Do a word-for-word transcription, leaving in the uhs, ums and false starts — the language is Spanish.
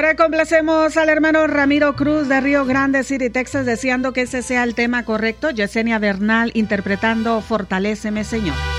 ahora complacemos al hermano Ramiro Cruz de Río Grande City, Texas, deseando que ese sea el tema correcto. Yesenia Bernal interpretando Fortaléceme, Señor.